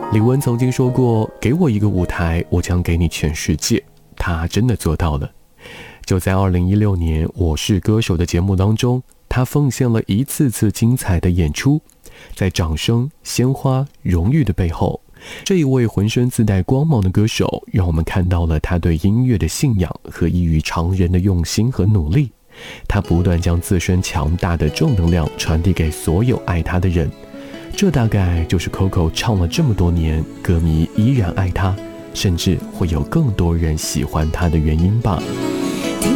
李玟曾经说过，给我一个舞台，我将给你全世界。她真的做到了。就在2016年《我是歌手》的节目当中，她奉献了一次次精彩的演出。在掌声、鲜花、荣誉的背后，这一位浑身自带光芒的歌手，让我们看到了他对音乐的信仰和异于常人的用心和努力。他不断将自身强大的正能量传递给所有爱他的人。这大概就是 Coco 唱了这么多年，歌迷依然爱他，甚至会有更多人喜欢他的原因吧。